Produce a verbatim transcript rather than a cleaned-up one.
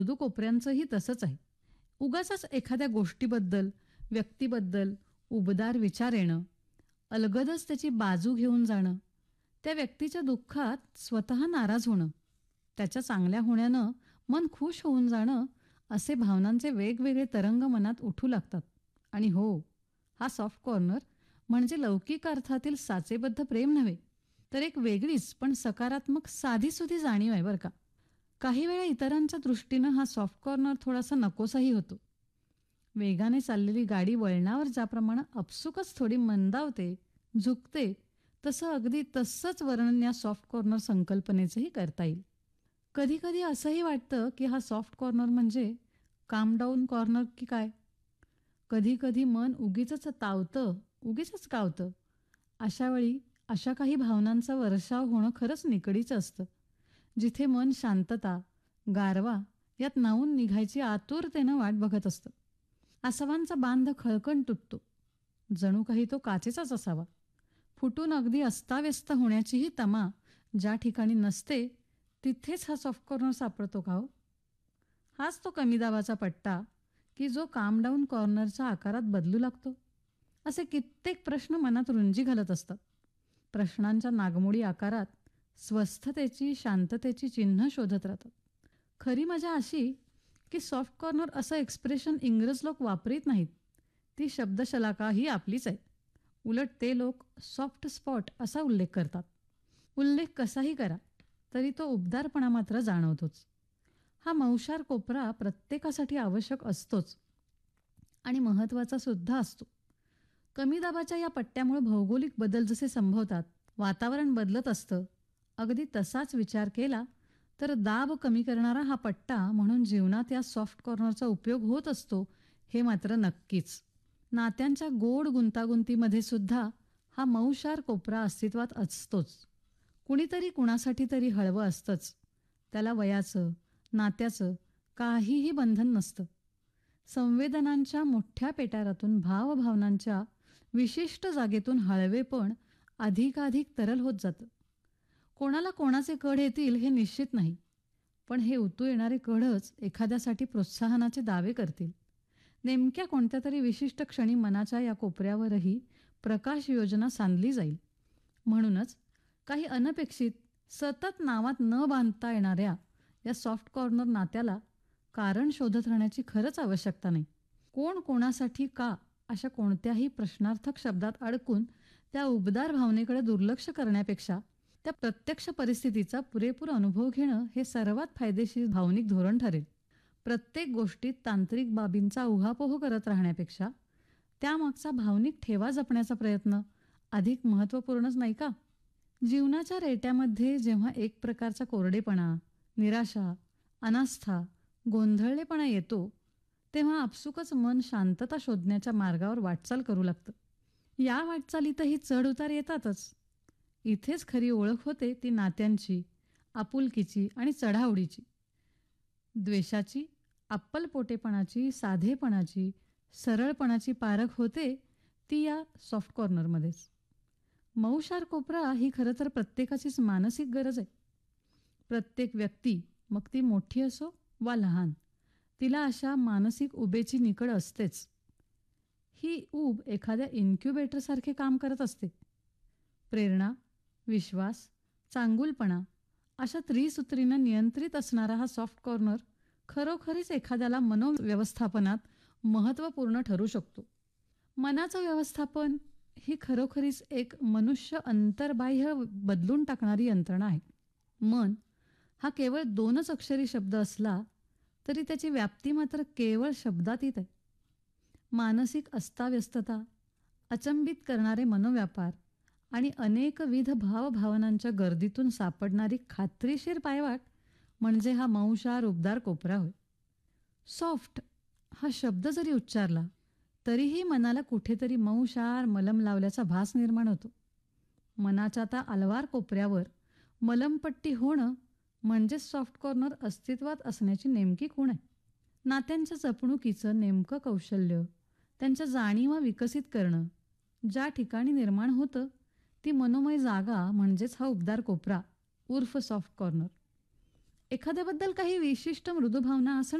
मृदू कोपऱ्यांचंही तसंच आहे. उगाचच एखाद्या गोष्टीबद्दल, व्यक्तीबद्दल उबदार विचार येणं, अलगदच त्याची बाजू घेऊन जाणं, त्या व्यक्तीच्या दुःखात स्वतः नाराज होणं, त्याच्या चांगल्या होण्यानं मन खुश होऊन जाणं, असे भावनांचे वेगवेगळे तरंग मनात उठू लागतात. आणि हो, हा सॉफ्ट कॉर्नर म्हणजे लौकिक अर्थातील साचेबद्ध प्रेम नव्हे, तर एक वेगळीच पण सकारात्मक साधीसुधी जाणीव आहे बरं का. काही वेळा इतरांच्या दृष्टीनं हा सॉफ्ट कॉर्नर थोडासा नकोसाही होतो. वेगाने चाललेली गाडी वळणावर ज्याप्रमाणे आपसुकच थोडी मंदावते, झुकते, तसं अगदी तसंच वर्णन या सॉफ्ट कॉर्नर संकल्पनेचंही करता येईल. कधी-कधी असंही वाटतं, की हा सॉफ्ट कॉर्नर म्हणजे काम डाऊन कॉर्नर की काय? कधी-कधी मन उगीचच तावतं, उगीचच कावतं. अशा वेळी अशा काही भावनांचा वर्षाव होणं खरंच निकडीचं असतं. जिथे मन शांतता, गारवा यात न्हाऊन निघायची आतुरतेनं वाट बघत असतं. आसवांचा बांध खळकन तुटतो. जणू काही तो काचेचाच असावा. फुटून अगदी अस्ताव्यस्त होण्याचीही तमा ज्या ठिकाणी नसते, तिथेच हा सॉफ्ट कॉर्नर सापडतो का हो? हाच तो कमी दाबाचा पट्टा, की जो काम डाऊन कॉर्नरच्या आकारात बदलू लागतो? असे कित्येक प्रश्न मनात रुंजी घालत असतात. प्रश्नांच्या नागमोडी आकारात स्वस्थतेची, शांततेची चिन्ह शोधत राहतात. खरी मजा अशी, की सॉफ्ट कॉर्नर असं एक्सप्रेशन इंग्रज लोक वापरीत नाहीत. ती शब्दशलाका ही आपलीच आहे. उलट ते लोक सॉफ्ट स्पॉट असा उल्लेख करतात. उल्लेख कसाही करा, तरी तो उबदारपणा मात्र जाणवतोच. हा मौशार कोपरा प्रत्येकासाठी आवश्यक असतोच आणि महत्त्वाचा सुद्धा असतो. कमी दाबाच्या या पट्ट्यामुळे भौगोलिक बदल जसे संभवतात, वातावरण बदलत असतं, अगदी तसाच विचार केला तर दाब कमी करणारा हा पट्टा म्हणून जीवनात या सॉफ्ट कॉर्नरचा उपयोग होत असतो, हे मात्र नक्कीच. नात्यांच्या गोड गुंतागुंतीमध्ये सुद्धा हा मऊशार कोपरा अस्तित्वात असतोच. कुणीतरी कुणासाठी तरी हळवं असतंच. त्याला वयाचं, नात्याचं काहीही बंधन नसतं. संवेदनांच्या मोठ्या पेटारातून भावभावनांच्या विशिष्ट जागेतून हळवेपण अधिकाधिक तरल होत जातं. कोणाला कोणाचे कढ येतील हे निश्चित नाही, पण हे उतू येणारे कढच एखाद्यासाठी प्रोत्साहनाचे दावे करतील. नेमक्या कोणत्या तरी विशिष्ट क्षणी मनाच्या या कोपऱ्यावरही प्रकाश योजना सांधली जाईल. म्हणूनच काही अनपेक्षित, सतत नावात न बांधता येणाऱ्या या सॉफ्ट कॉर्नर नात्याला कारण शोधत राहण्याची खरंच आवश्यकता नाही. कोण कोणासाठी का अशा कोणत्याही प्रश्नार्थक शब्दात अडकून त्या उबदार भावनेकडे दुर्लक्ष करण्यापेक्षा त्या प्रत्यक्ष परिस्थितीचा पुरेपूर अनुभव घेणं हे सर्वात फायदेशीर भावनिक धोरण ठरेल. प्रत्येक गोष्टीत तांत्रिक बाबींचा उहापोह करत राहण्यापेक्षा त्यामागचा भावनिक ठेवा जपण्याचा प्रयत्न अधिक महत्त्वपूर्णच नाही का? जीवनाच्या रेट्यामध्ये जेव्हा एक प्रकारचा कोरडेपणा, निराशा, अनास्था, गोंधळलेपणा येतो, तेव्हा आपसुकच मन शांतता शोधण्याच्या मार्गावर वाटचाल करू लागतं. या वाटचालीतही चढ-उतार येतातच. इथेच खरी ओळख होते ती नात्यांची, आपुलकीची आणि चढाओढीची. द्वेषाची, अप्पलपोटेपणाची, साधेपणाची, सरळपणाची पारख होते ती या सॉफ्ट कॉर्नरमध्येच. मऊशार कोपरा ही खरं तर प्रत्येकाचीच मानसिक गरज आहे. प्रत्येक व्यक्ती, मग ती मोठी असो वा लहान, तिला अशा मानसिक उबेची निकड असतेच. ही ऊब एखाद्या इन्क्युबेटरसारखे काम करत असते. प्रेरणा, विश्वास, चांगुलपणा अशा त्रिसूत्रीनं नियंत्रित असणारा हा सॉफ्ट कॉर्नर खरोखरीच एखाद्याला मनोव्यवस्थापनात महत्त्वपूर्ण ठरू शकतो. मनाचं व्यवस्थापन ही खरोखरीच एक मनुष्य अंतर्बाह्य बदलून टाकणारी यंत्रणा आहे. मन हा केवळ दोनच अक्षरी शब्द असला तरी त्याची व्याप्ती मात्र केवळ शब्दातीत आहे. मानसिक अस्ताव्यस्तता, अचंबित करणारे मनोव्यापार आणि अनेकविध भावभावनांच्या गर्दीतून सापडणारी खात्रीशीर पायवाट म्हणजे हा मऊशार उबदार कोपरा होय. सॉफ्ट हा शब्द जरी उच्चारला तरीही मनाला कुठेतरी मऊशार मलम लावल्याचा भास निर्माण होतो. मनाच्या त्या अलवार कोपऱ्यावर मलमपट्टी होणं म्हणजेच सॉफ्ट कॉर्नर अस्तित्वात असण्याची नेमकी खूण आहे. नात्यांच्या जपणुकीचं नेमकं कौशल्य, त्यांच्या जाणीवा विकसित करणं ज्या ठिकाणी निर्माण होतं ती मनोमय जागा म्हणजेच हा उबदार कोपरा उर्फ सॉफ्ट कॉर्नर. एखाद्याबद्दल काही विशिष्ट मृदू भावना असणं